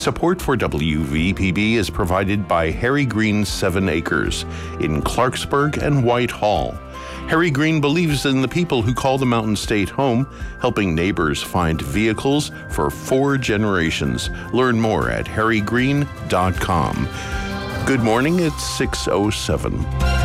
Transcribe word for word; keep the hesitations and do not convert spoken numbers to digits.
Support for W V P B is provided by Harry Green Seven Acres in Clarksburg and Whitehall. Harry Green believes in the people who call the Mountain State home, helping neighbors find vehicles for four generations. Learn more at harry green dot com. Good morning, it's six oh seven.